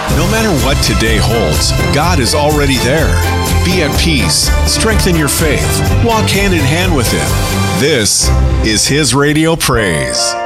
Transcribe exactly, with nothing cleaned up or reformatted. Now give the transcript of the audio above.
No matter what today holds, God is already there. Be at peace, strengthen your faith, walk hand in hand with Him. This is His Radio Praise.